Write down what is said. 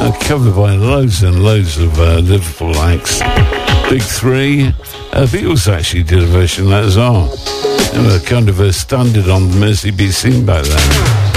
covered by loads and loads of Liverpool acts. Big Three. Beatles actually did a version of that as well. Kind of a standard on the Mersey Beat scene back then.